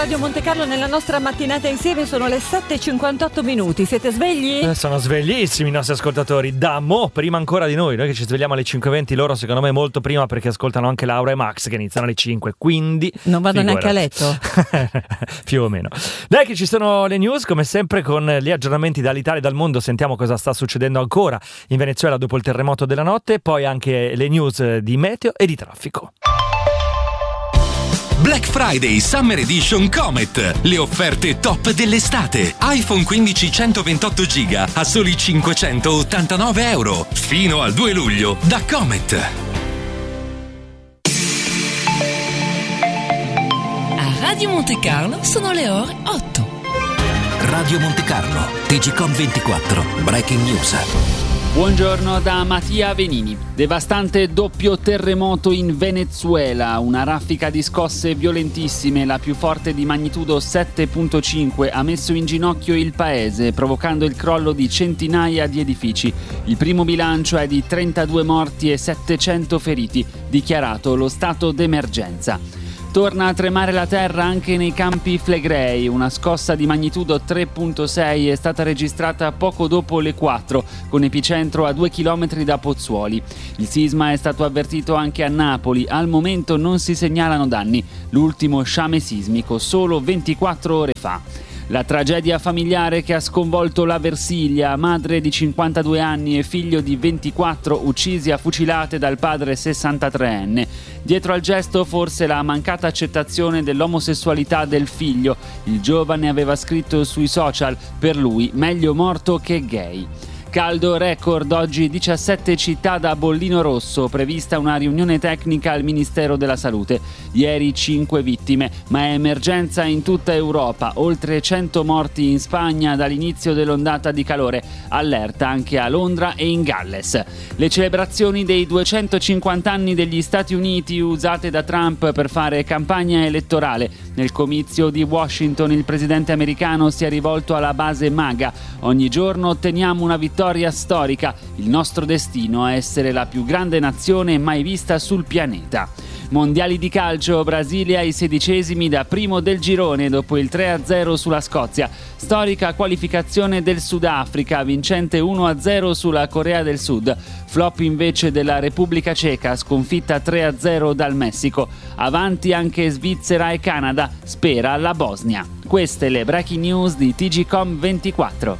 Radio Monte Carlo nella nostra mattinata insieme, sono le 7:58 minuti. Siete svegli? Sono sveglissimi i nostri ascoltatori, prima ancora di noi che ci svegliamo alle 5:20, loro secondo me molto prima, perché ascoltano anche Laura e Max che iniziano alle 5, quindi non vado neanche a letto. Più o meno. Dai che ci sono le news come sempre, con gli aggiornamenti dall'Italia e dal mondo. Sentiamo cosa sta succedendo ancora in Venezuela dopo il terremoto della notte, poi anche le news di meteo e di traffico. Black Friday Summer Edition Comet. Le offerte top dell'estate. iPhone 15 128 GB a soli €589. Fino al 2 luglio da Comet. A Radio Monte Carlo sono le ore 8. Radio Monte Carlo, TGcom 24, Breaking News. Buongiorno da Mattia Venini. Devastante doppio terremoto in Venezuela, una raffica di scosse violentissime, la più forte di magnitudo 7.5, ha messo in ginocchio il paese, provocando il crollo di centinaia di edifici. Il primo bilancio è di 32 morti e 700 feriti, dichiarato lo stato d'emergenza. Torna a tremare la terra anche nei Campi Flegrei. Una scossa di magnitudo 3.6 è stata registrata poco dopo le 4, con epicentro a 2 chilometri da Pozzuoli. Il sisma è stato avvertito anche a Napoli. Al momento non si segnalano danni. L'ultimo sciame sismico solo 24 ore fa. La tragedia familiare che ha sconvolto la Versilia, madre di 52 anni e figlio di 24 uccisi a fucilate dal padre 63enne. Dietro al gesto forse la mancata accettazione dell'omosessualità del figlio. Il giovane aveva scritto sui social: per lui meglio morto che gay. Caldo record oggi, 17 città da bollino rosso, prevista una riunione tecnica al Ministero della Salute. Ieri 5 vittime, ma è emergenza in tutta Europa, oltre 100 morti in Spagna dall'inizio dell'ondata di calore, allerta anche a Londra e in Galles. Le celebrazioni dei 250 anni degli Stati Uniti usate da Trump per fare campagna elettorale. Nel comizio di Washington il presidente americano si è rivolto alla base MAGA. Ogni giorno otteniamo una vittoria storica. Il nostro destino è essere la più grande nazione mai vista sul pianeta. Mondiali di calcio, Brasile ai 16esimi da primo del girone dopo il 3-0 sulla Scozia. Storica qualificazione del Sudafrica, vincente 1-0 sulla Corea del Sud. Flop invece della Repubblica Ceca, sconfitta 3-0 dal Messico. Avanti anche Svizzera e Canada, spera la Bosnia. Queste le breaking news di TGcom 24.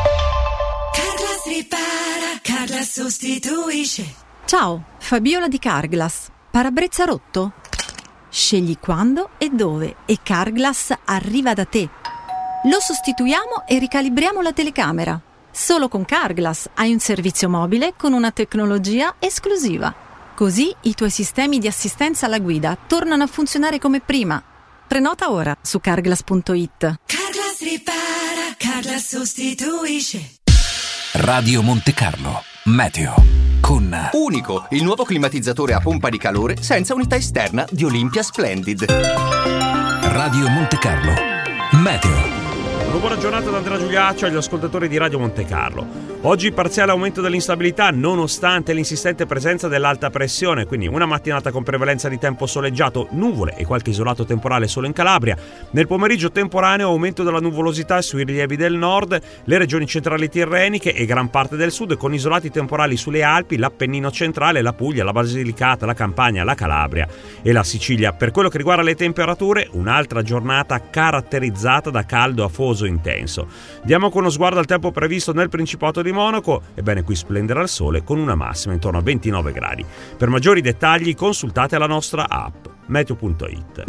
Carglass ripara, Carglass sostituisce. Ciao, Fabiola di Carglass. Parabrezza rotto? Scegli quando e dove e Carglass arriva da te. Lo sostituiamo e ricalibriamo la telecamera. Solo con Carglass hai un servizio mobile con una tecnologia esclusiva. Così i tuoi sistemi di assistenza alla guida tornano a funzionare come prima. Prenota ora su carglass.it. Carglass ripara, Carglass sostituisce. Radio Monte Carlo, meteo. Con Unico, il nuovo climatizzatore a pompa di calore senza unità esterna di Olympia Splendid. Radio Monte Carlo, meteo. Una buona giornata da Andrea Giuliaccio agli ascoltatori di Radio Monte Carlo. Oggi parziale aumento dell'instabilità nonostante l'insistente presenza dell'alta pressione, quindi una mattinata con prevalenza di tempo soleggiato, nuvole e qualche isolato temporale solo in Calabria. Nel pomeriggio temporaneo aumento della nuvolosità sui rilievi del nord, le regioni centrali tirreniche e gran parte del sud, con isolati temporali sulle Alpi, l'Appennino centrale, la Puglia, la Basilicata, la Campania, la Calabria e la Sicilia. Per quello che riguarda le temperature, un'altra giornata caratterizzata da caldo afoso intenso. Diamo con uno sguardo al tempo previsto nel Principato di Monaco. Ebbene, qui splenderà il sole con una massima intorno a 29 gradi. Per maggiori dettagli consultate la nostra app meteo.it.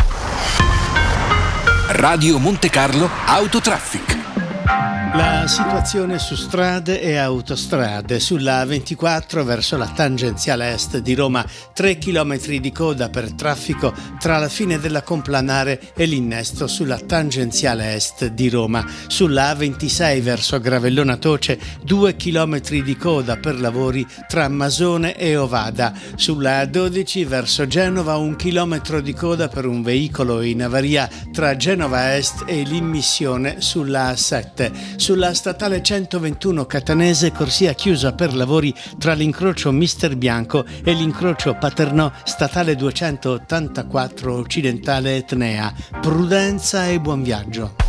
Radio Monte Carlo Autotraffic. La situazione su strade e autostrade. Sulla A24 verso la tangenziale est di Roma, 3 chilometri di coda per traffico tra la fine della Complanare e l'innesto sulla tangenziale est di Roma. Sulla A26 verso Gravellona Toce, 2 chilometri di coda per lavori tra Masone e Ovada. Sulla A12 verso Genova, 1 chilometro di coda per un veicolo in avaria tra Genova Est e l'immissione sulla A7. Sulla statale 121 catanese, corsia chiusa per lavori tra l'incrocio Mister Bianco e l'incrocio Paternò, statale 284 occidentale Etnea. Prudenza e buon viaggio.